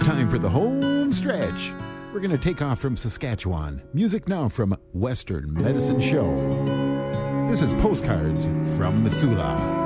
time for the home stretch. We're going to take off from Saskatchewan. Music now from Western Medicine Show. This is Postcards from Missoula.